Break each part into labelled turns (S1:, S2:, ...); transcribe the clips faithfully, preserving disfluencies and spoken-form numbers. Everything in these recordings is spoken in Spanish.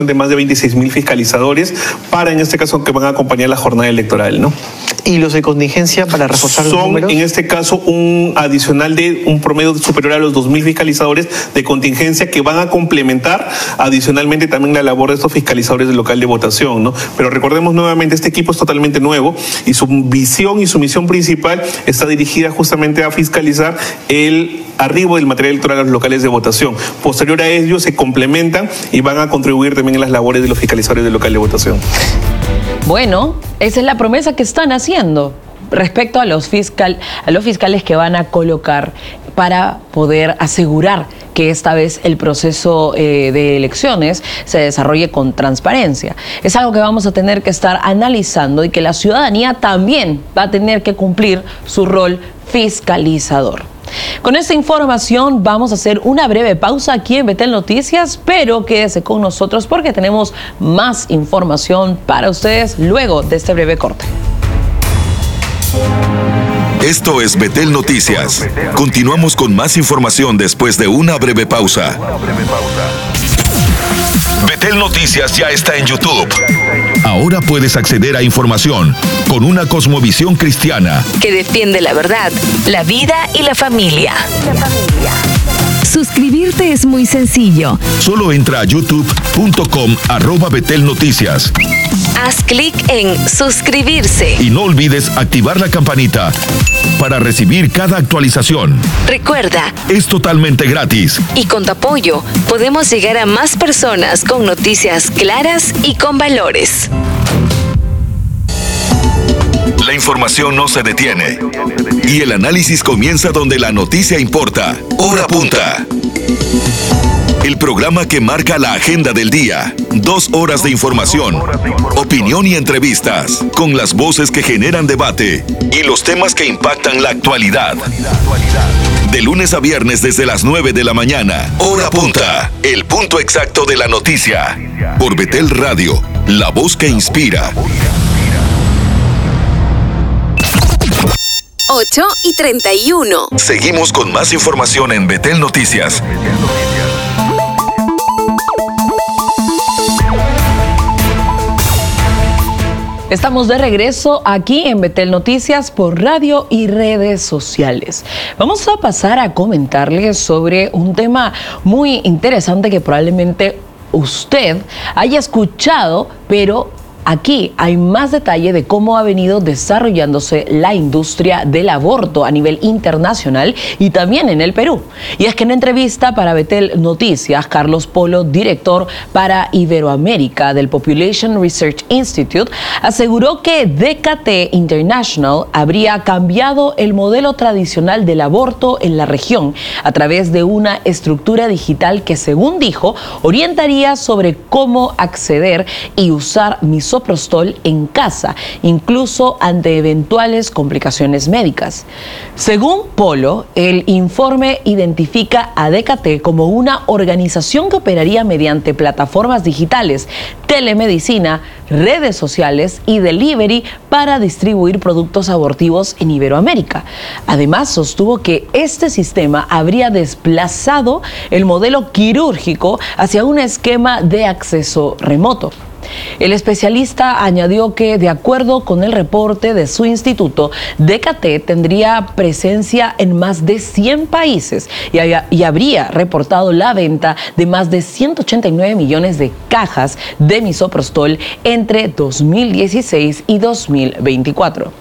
S1: de más de veintiséis mil fiscalizadores para, en este caso, que van a acompañar la jornada electoral, ¿no?
S2: ¿Y los de contingencia para reforzar los números?
S1: Son, en este caso, un adicional de un promedio superior a los dos mil fiscalizadores de contingencia que van a complementar adicionalmente también la labor de estos fiscalizadores del local de votación, ¿no? Pero recordemos nuevamente, este equipo es totalmente nuevo y su visión y su misión principal está dirigida justamente a fiscalizar el arribo del material electoral a los locales de votación. Posterior a ello se complementan y van a contribuir también en las labores de los fiscalizadores del local de votación.
S3: Bueno, esa es la promesa que están haciendo respecto a los, fiscal, a los fiscales que van a colocar para poder asegurar que esta vez el proceso eh, de elecciones se desarrolle con transparencia. Es algo que vamos a tener que estar analizando y que la ciudadanía también va a tener que cumplir su rol fiscalizador. Con esta información vamos a hacer una breve pausa aquí en Betel Noticias, pero quédese con nosotros porque tenemos más información para ustedes luego de este breve corte.
S4: Esto es Betel Noticias. Continuamos con más información después de una breve pausa. Betel Noticias ya está en YouTube. Ahora puedes acceder a información con una cosmovisión cristiana
S5: que defiende la verdad, la vida y la familia. Suscribirte es muy sencillo.
S4: Solo entra a youtube punto com arroba Betel Noticias.
S5: Haz clic en suscribirse.
S4: Y no olvides activar la campanita para recibir cada actualización.
S5: Recuerda,
S4: es totalmente gratis.
S5: Y con tu apoyo podemos llegar a más personas con noticias claras y con valores.
S4: La información no se detiene y el análisis comienza donde la noticia importa. Hora Punta. El programa que marca la agenda del día. Dos horas de información, opinión y entrevistas, con las voces que generan debate y los temas que impactan la actualidad. De lunes a viernes desde las nueve de la mañana. Hora Punta. El punto exacto de la noticia. Por Betel Radio, la voz que inspira.
S5: ocho y treinta y uno.
S4: Seguimos con más información en Betel Noticias.
S3: Estamos de regreso aquí en Betel Noticias por radio y redes sociales. Vamos a pasar a comentarles sobre un tema muy interesante que probablemente usted haya escuchado, pero aquí hay más detalle de cómo ha venido desarrollándose la industria del aborto a nivel internacional y también en el Perú. Y es que en entrevista para Betel Noticias, Carlos Polo, director para Iberoamérica del Population Research Institute, aseguró que D K T International habría cambiado el modelo tradicional del aborto en la región a través de una estructura digital que, según dijo, orientaría sobre cómo acceder y usar misoprostol en casa, incluso ante eventuales complicaciones médicas. Según Polo, el informe identifica a D K T como una organización que operaría mediante plataformas digitales, telemedicina, redes sociales y delivery para distribuir productos abortivos en Iberoamérica. Además, sostuvo que este sistema habría desplazado el modelo quirúrgico hacia un esquema de acceso remoto. El especialista añadió que, de acuerdo con el reporte de su instituto, D K T tendría presencia en más de cien países y, haya, y habría reportado la venta de más de ciento ochenta y nueve millones de cajas de misoprostol entre dos mil dieciséis y dos mil veinticuatro.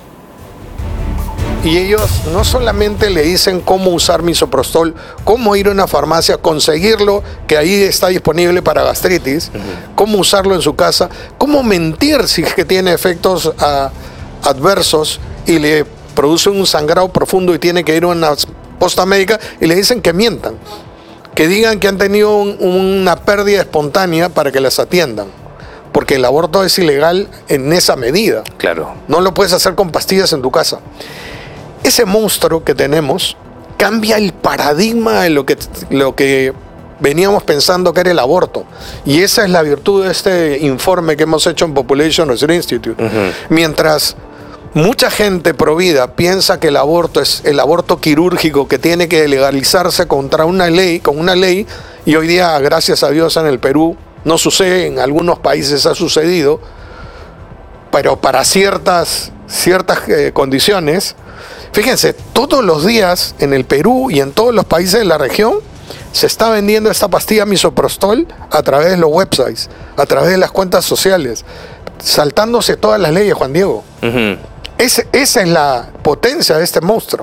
S6: Y ellos no solamente le dicen cómo usar misoprostol, cómo ir a una farmacia, conseguirlo, que ahí está disponible para gastritis, uh-huh. cómo usarlo en su casa, cómo mentir si es que tiene efectos uh, adversos y le produce un sangrado profundo y tiene que ir a una posta médica y le dicen que mientan, que digan que han tenido un, una pérdida espontánea para que las atiendan. Porque el aborto es ilegal en esa medida.
S2: Claro.
S6: No lo puedes hacer con pastillas en tu casa. Ese monstruo que tenemos cambia el paradigma de lo que, lo que veníamos pensando que era el aborto. Y esa es la virtud de este informe que hemos hecho en Population Research Institute. Uh-huh. Mientras mucha gente pro vida piensa que el aborto es el aborto quirúrgico que tiene que legalizarse contra una ley, con una ley, y hoy día, gracias a Dios, en el Perú no sucede, en algunos países ha sucedido, pero para ciertas, ciertas eh, condiciones. Fíjense, todos los días en el Perú y en todos los países de la región se está vendiendo esta pastilla misoprostol a través de los websites, a través de las cuentas sociales, saltándose todas las leyes, Juan Diego. Uh-huh. Es, esa es la potencia de este monstruo.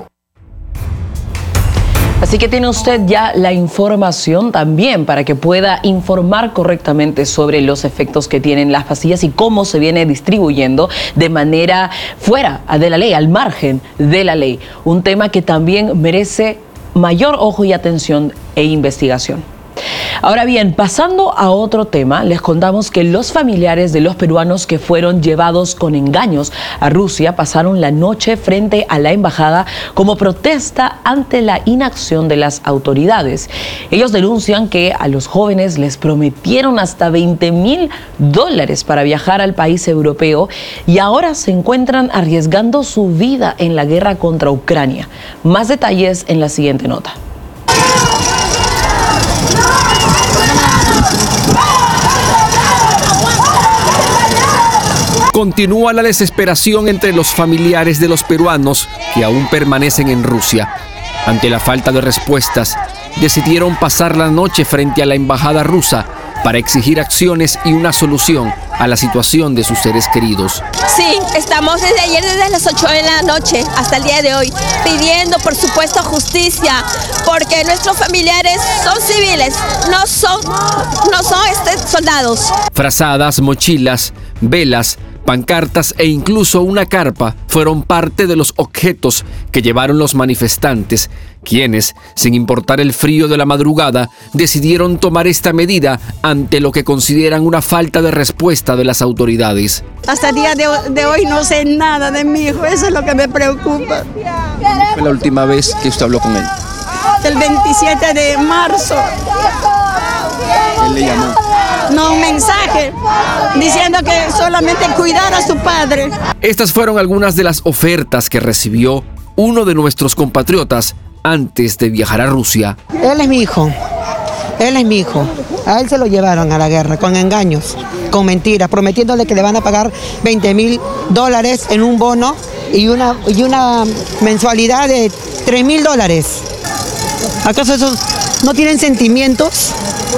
S3: Así que tiene usted ya la información también para que pueda informar correctamente sobre los efectos que tienen las pastillas y cómo se viene distribuyendo de manera fuera de la ley, al margen de la ley. Un tema que también merece mayor ojo y atención e investigación. Ahora bien, pasando a otro tema, les contamos que los familiares de los peruanos que fueron llevados con engaños a Rusia pasaron la noche frente a la embajada como protesta ante la inacción de las autoridades. Ellos denuncian que a los jóvenes les prometieron hasta veinte mil dólares para viajar al país europeo y ahora se encuentran arriesgando su vida en la guerra contra Ucrania. Más detalles en la siguiente nota.
S7: Continúa la desesperación entre los familiares de los peruanos que aún permanecen en Rusia. Ante la falta de respuestas, decidieron pasar la noche frente a la embajada rusa para exigir acciones y una solución a la situación de sus seres queridos.
S8: Sí, estamos desde ayer, desde las ocho de la noche hasta el día de hoy, pidiendo por supuesto justicia, porque nuestros familiares son civiles, no son, no son este, soldados.
S7: Frazadas, mochilas, velas, pancartas e incluso una carpa fueron parte de los objetos que llevaron los manifestantes, quienes, sin importar el frío de la madrugada, decidieron tomar esta medida ante lo que consideran una falta de respuesta de las autoridades.
S9: Hasta el día de, de hoy no sé nada de mi hijo, eso es lo que me preocupa.
S7: ¿Fue la última vez que usted habló con él?
S9: El veintisiete de marzo.
S7: ¿Él le llamó?
S9: No, un mensaje diciendo que solamente cuidara a su padre.
S7: Estas fueron algunas de las ofertas que recibió uno de nuestros compatriotas antes de viajar a Rusia.
S10: Él es mi hijo, él es mi hijo. A él se lo llevaron a la guerra con engaños, con mentiras, prometiéndole que le van a pagar veinte mil dólares en un bono y una, y una mensualidad de tres mil dólares. ¿Acaso esos no tienen sentimientos?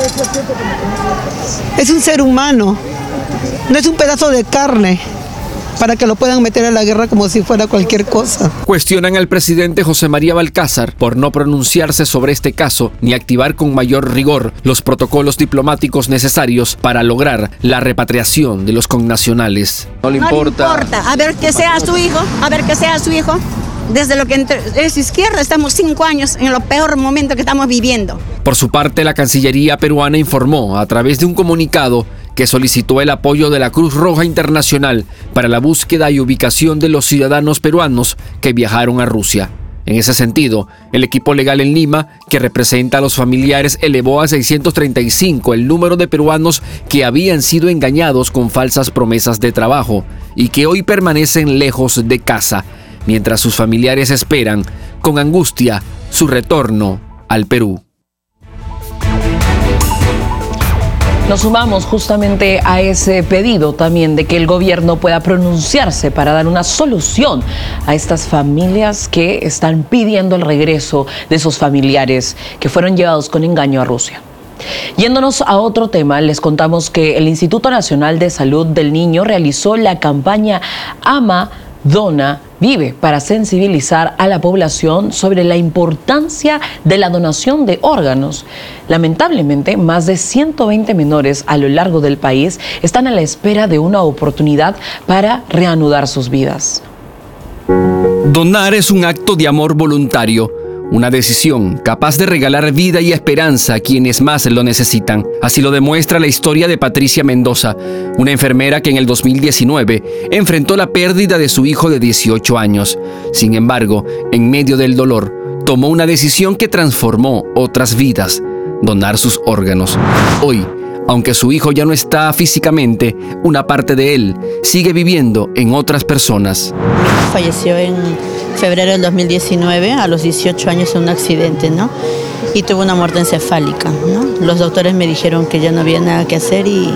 S10: Es un ser humano, no es un pedazo de carne para que lo puedan meter a la guerra como si fuera cualquier cosa.
S7: Cuestionan al presidente José María Balcázar por no pronunciarse sobre este caso ni activar con mayor rigor los protocolos diplomáticos necesarios para lograr la repatriación de los connacionales.
S9: No le importa. No le importa. A ver que sea su hijo, a ver que sea su hijo. Desde lo que entre, es izquierda estamos cinco años en lo peor momento que estamos viviendo.
S7: Por su parte, la Cancillería peruana informó a través de un comunicado que solicitó el apoyo de la Cruz Roja Internacional para la búsqueda y ubicación de los ciudadanos peruanos que viajaron a Rusia. En ese sentido, el equipo legal en Lima, que representa a los familiares, elevó a seiscientos treinta y cinco el número de peruanos que habían sido engañados con falsas promesas de trabajo y que hoy permanecen lejos de casa, mientras sus familiares esperan con angustia su retorno al Perú.
S3: Nos sumamos justamente a ese pedido también de que el gobierno pueda pronunciarse para dar una solución a estas familias que están pidiendo el regreso de sus familiares que fueron llevados con engaño a Rusia. Yéndonos a otro tema, les contamos que el Instituto Nacional de Salud del Niño realizó la campaña Ama, Dona, Vive para sensibilizar a la población sobre la importancia de la donación de órganos. Lamentablemente, más de ciento veinte menores a lo largo del país están a la espera de una oportunidad para reanudar sus vidas.
S7: Donar es un acto de amor voluntario, una decisión capaz de regalar vida y esperanza a quienes más lo necesitan. Así lo demuestra la historia de Patricia Mendoza, una enfermera que en el dos mil diecinueve enfrentó la pérdida de su hijo de dieciocho años. Sin embargo, en medio del dolor, tomó una decisión que transformó otras vidas: donar sus órganos. Hoy, aunque su hijo ya no está físicamente, una parte de él sigue viviendo en otras personas.
S11: Falleció en febrero del dos mil diecinueve, a los dieciocho años, en un accidente, ¿no? y tuvo una muerte encefálica, ¿no? Los doctores me dijeron que ya no había nada que hacer y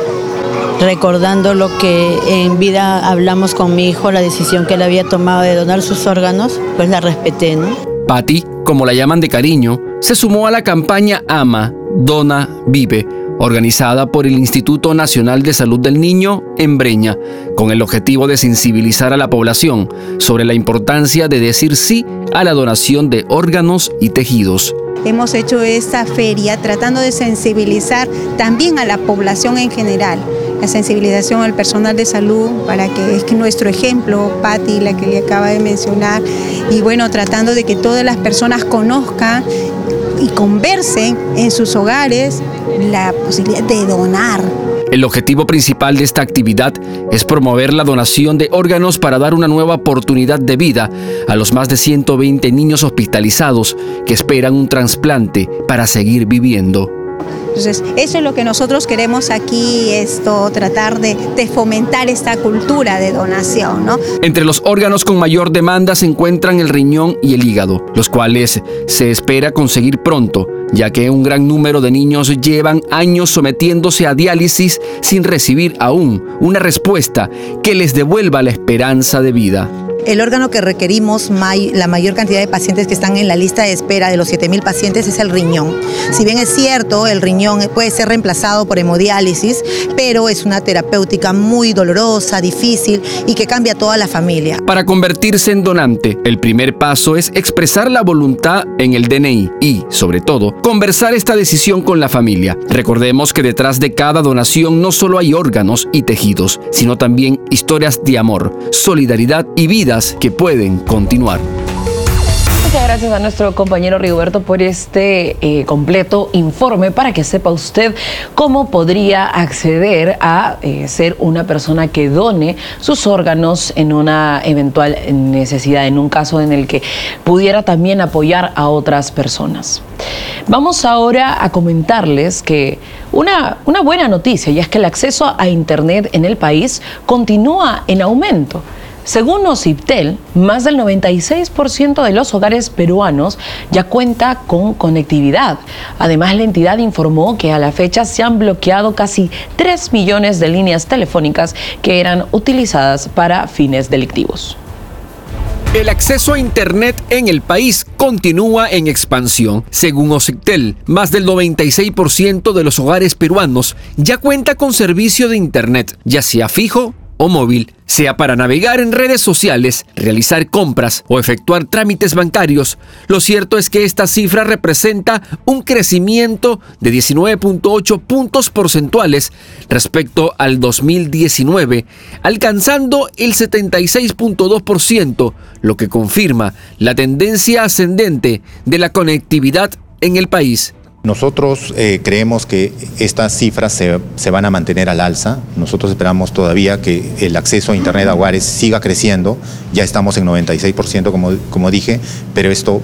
S11: recordando lo que en vida hablamos con mi hijo, la decisión que él había tomado de donar sus órganos, pues la respeté, ¿no?
S7: Patti, como la llaman de cariño, se sumó a la campaña Ama, Dona, Vive, organizada por el Instituto Nacional de Salud del Niño en Breña, con el objetivo de sensibilizar a la población sobre la importancia de decir sí a la donación de órganos y tejidos.
S12: Hemos hecho esta feria tratando de sensibilizar también a la población en general, la sensibilización al personal de salud para que es que nuestro ejemplo, Patti, la que le acaba de mencionar, y bueno, tratando de que todas las personas conozcan y conversen en sus hogares la posibilidad de donar.
S7: El objetivo principal de esta actividad es promover la donación de órganos para dar una nueva oportunidad de vida a los más de ciento veinte niños hospitalizados que esperan un trasplante para seguir viviendo.
S12: Entonces, eso es lo que nosotros queremos aquí, esto, tratar de, de fomentar esta cultura de donación, ¿no?
S7: Entre los órganos con mayor demanda se encuentran el riñón y el hígado, los cuales se espera conseguir pronto, ya que un gran número de niños llevan años sometiéndose a diálisis sin recibir aún una respuesta que les devuelva la esperanza de vida.
S13: El órgano que requerimos, may, la mayor cantidad de pacientes que están en la lista de espera de los siete mil pacientes es el riñón. Si bien es cierto, el riñón puede ser reemplazado por hemodiálisis, pero es una terapéutica muy dolorosa, difícil y que cambia a toda la familia.
S7: Para convertirse en donante, el primer paso es expresar la voluntad en el D N I y, sobre todo, conversar esta decisión con la familia. Recordemos que detrás de cada donación no solo hay órganos y tejidos, sino también historias de amor, solidaridad y vida que pueden continuar.
S3: Muchas gracias a nuestro compañero Rigoberto por este eh, completo informe para que sepa usted cómo podría acceder a eh, ser una persona que done sus órganos en una eventual necesidad, en un caso en el que pudiera también apoyar a otras personas. Vamos ahora a comentarles que una, una buena noticia, y es que el acceso a Internet en el país continúa en aumento. Según OCIPTEL, más del noventa y seis por ciento de los hogares peruanos ya cuenta con conectividad. Además, la entidad informó que a la fecha se han bloqueado casi tres millones de líneas telefónicas que eran utilizadas para fines delictivos.
S7: El acceso a Internet en el país continúa en expansión. Según OCIPTEL, más del noventa y seis por ciento de los hogares peruanos ya cuenta con servicio de Internet, ya sea fijo o móvil, sea para navegar en redes sociales, realizar compras o efectuar trámites bancarios. Lo cierto es que esta cifra representa un crecimiento de diecinueve punto ocho puntos porcentuales respecto al dos mil diecinueve, alcanzando el setenta y seis punto dos por ciento, lo que confirma la tendencia ascendente de la conectividad en el país.
S14: Nosotros eh, creemos que estas cifras se, se van a mantener al alza. Nosotros esperamos todavía que el acceso a Internet a hogares siga creciendo. Ya estamos en noventa y seis por ciento, como, como dije, pero esto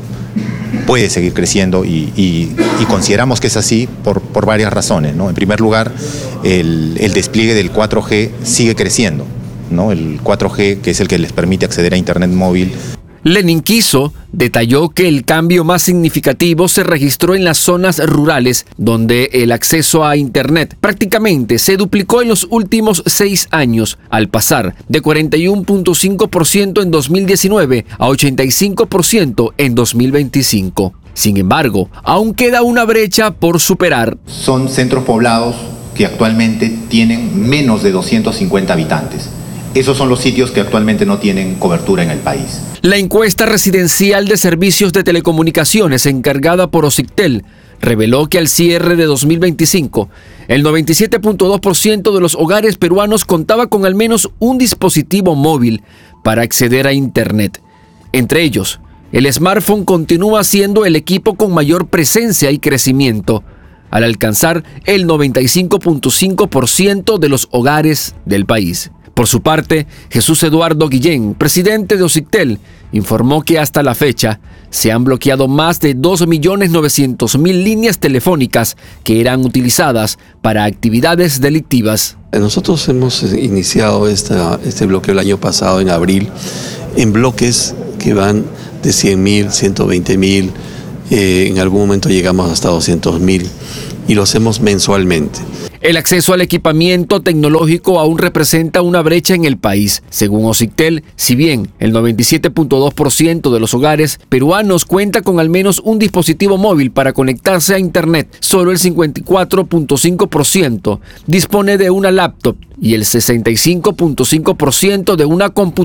S14: puede seguir creciendo y, y, y consideramos que es así por, por varias razones, ¿no? En primer lugar, el, el despliegue del cuatro G sigue creciendo, ¿no? El cuatro G, que es el que les permite acceder a Internet móvil.
S7: Lenin Quiso detalló que el cambio más significativo se registró en las zonas rurales, donde el acceso a Internet prácticamente se duplicó en los últimos seis años, al pasar de cuarenta y uno punto cinco por ciento en dos mil diecinueve a ochenta y cinco por ciento en dos mil veinticinco. Sin embargo, aún queda una brecha por superar.
S14: Son centros poblados que actualmente tienen menos de doscientos cincuenta habitantes. Esos son los sitios que actualmente no tienen cobertura en el país.
S7: La encuesta residencial de servicios de telecomunicaciones encargada por OCIPTEL reveló que al cierre de dos mil veinticinco, el noventa y siete punto dos por ciento de los hogares peruanos contaba con al menos un dispositivo móvil para acceder a Internet. Entre ellos, el smartphone continúa siendo el equipo con mayor presencia y crecimiento, al alcanzar el noventa y cinco punto cinco por ciento de los hogares del país. Por su parte, Jesús Eduardo Guillén, presidente de OCIPTEL, informó que hasta la fecha se han bloqueado más de dos millones novecientas mil líneas telefónicas que eran utilizadas para actividades delictivas.
S15: Nosotros hemos iniciado esta, este bloqueo el año pasado, en abril, en bloques que van de cien mil, ciento veinte mil, Eh, en algún momento llegamos hasta doscientos mil y lo hacemos mensualmente.
S7: El acceso al equipamiento tecnológico aún representa una brecha en el país. Según OCITEL, si bien el noventa y siete punto dos por ciento de los hogares peruanos cuenta con al menos un dispositivo móvil para conectarse a Internet, solo el cincuenta y cuatro punto cinco por ciento dispone de una laptop y el sesenta y cinco punto cinco por ciento de una computadora